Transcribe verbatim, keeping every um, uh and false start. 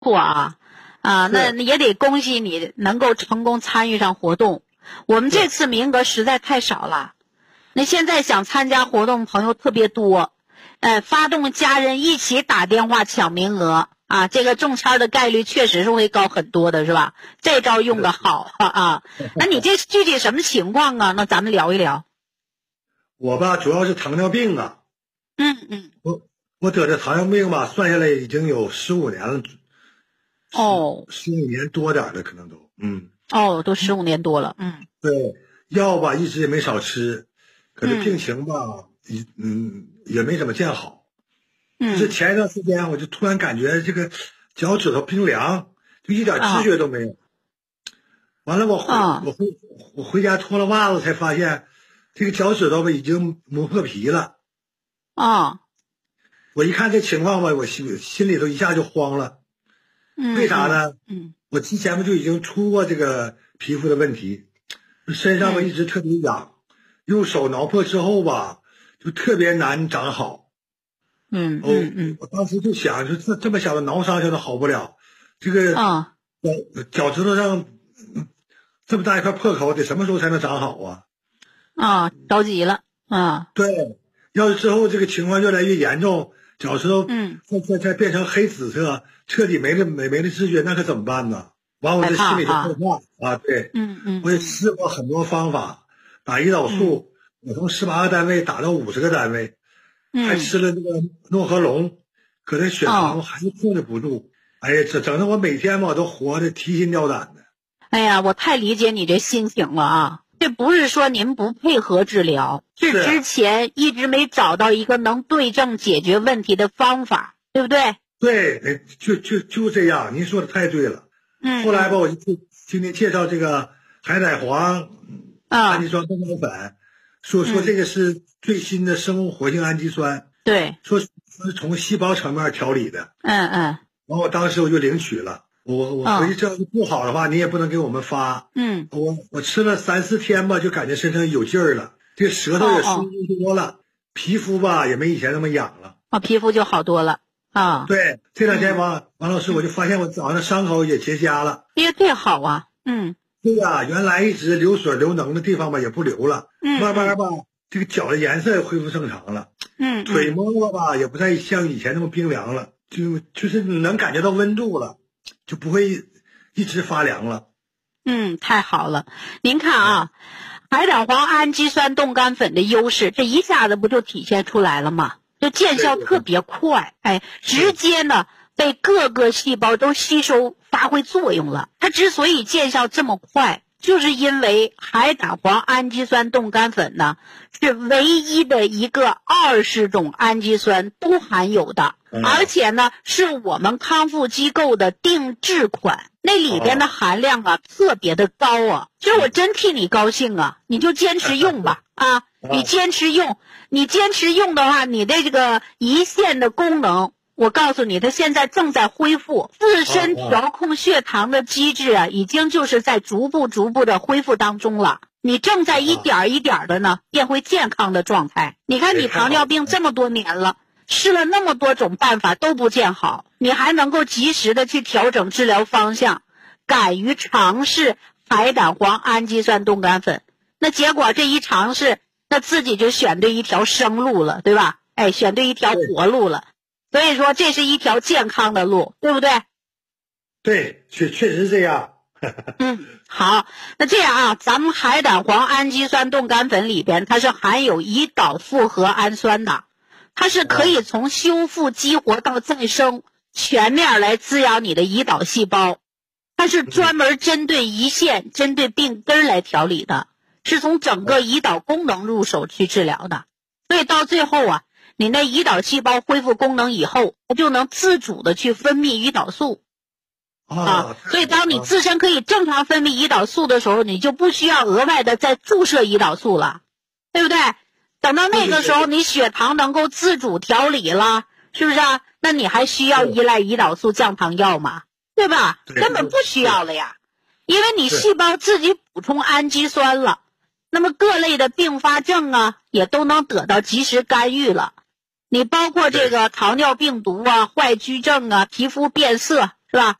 酷啊啊，那是也得恭喜你能够成功参与上活动。我们这次名额实在太少了，那现在想参加活动朋友特别多，呃，发动家人一起打电话抢名额啊，这个中签的概率确实是会高很多的，是吧？这招用的好啊！那你这具体什么情况啊？那咱们聊一聊。 我吧，主要是糖尿病啊。 嗯嗯。 我我得这糖尿病吧，算下来已经有十五年了。 哦。 十五年多点的可能都，嗯。 哦，都十五年多了，嗯。 对，药吧一直也没少吃，可是病情吧，嗯嗯也没怎么见好。 嗯。 就是前一段时间，我就突然感觉这个脚趾头冰凉，就一点知觉都没有。完了，我回、 啊、 我回我回家脱了袜子才发现，这个脚趾头吧已经磨破皮了。 啊。 我一看这情况吧，我心心里头一下就慌了。 嗯。 为啥呢？ 嗯。 我之前不就已经出过这个皮肤的问题，身上吧一直特别痒，用手挠破之后吧，就特别难长好。 嗯嗯嗯。 我当时就想，就这这么小的挠伤现在好不了，这个啊， 脚脚趾头上这么大一块破口，得什么时候才能长好啊？ 啊，着急了啊！ 对，要是之后这个情况越来越严重，脚趾头嗯再再再变成黑紫色，彻底没了没没了知觉，那可怎么办呢？完，我这心里就害怕啊！对， 嗯嗯， 我也试过很多方法，打胰岛素，我从十八个单位打到五十个单位。还吃了那个诺和龙，可这血糖还是控制不住。哎呀，整整的我每天吧都活得提心吊胆的。 哎呀，我太理解你这心情了啊！这不是说您不配合治疗，是之前一直没找到一个能对症解决问题的方法，对不对？ 对，就就就这样，您说的太对了。 嗯。 后来吧，我就听您介绍这个海带黄氨基酸动肝粉。说说这个是最新的生物活性氨基酸， 对， 说是从细胞层面调理的。 嗯嗯。 然后我当时我就领取了，我我回去这要是不好的话，你也不能给我们发。 嗯。 我我吃了三四天吧，就感觉身上有劲儿了，这个舌头也舒服多了，皮肤吧也没以前那么痒了。 啊，皮肤就好多了啊。 对，这两天王王老师，我就发现我脚上的伤口也结痂了。 哎，这好啊。嗯。 对呀，原来一直流水流脓的地方吧也不流了， 嗯， 慢慢吧这个脚的颜色也恢复正常了， 嗯， 腿摸摸吧也不再像以前那么冰凉了，就就是能感觉到温度了，就不会一直发凉了。 嗯，太好了。您看啊，海胆黄氨基酸冻肝粉的优势，这一下子不就体现出来了吗？就见效特别快，哎，直接呢被各个细胞都吸收发挥作用了。它之所以见效这么快，就是因为海胆黄氨基酸冻肝粉呢是唯一的一个二十种氨基酸都含有的，而且呢是我们康复机构的定制款，那里边的含量啊特别的高啊。其实我真替你高兴啊，你就坚持用吧啊，你坚持用，你坚持用的话，你的这个胰腺的功能，我告诉你，它现在正在恢复，自身调控血糖的机制啊，已经就是在逐步逐步的恢复当中了。你正在一点一点的呢变回健康的状态。你看你糖尿病这么多年了，试了那么多种办法都不见好，你还能够及时的去调整治疗方向，敢于尝试海胆黄氨基酸冻肝粉，那结果这一尝试，那自己就选对一条生路了，对吧？哎，选对一条活路了。所以说这是一条健康的路，对不对？ 对，确确实是这样。 嗯，好，那这样啊，咱们海胆黄氨基酸冻肝粉里边它是含有胰岛复合氨酸的，它是可以从修复激活到再生，全面来滋养你的胰岛细胞。它是专门针对胰腺、针对病根来调理的，是从整个胰岛功能入手去治疗的。所以到最后啊，你那胰岛细胞恢复功能以后，它就能自主的去分泌胰岛素啊。所以当你自身可以正常分泌胰岛素的时候，你就不需要额外的再注射胰岛素了，对不对？等到那个时候，你血糖能够自主调理了，是不是啊？那你还需要依赖胰岛素降糖药吗？对吧？根本不需要了呀，因为你细胞自己补充氨基酸了，那么各类的并发症啊也都能得到及时干预了。你包括这个糖尿病毒啊、坏疽症啊、皮肤变色， 是吧？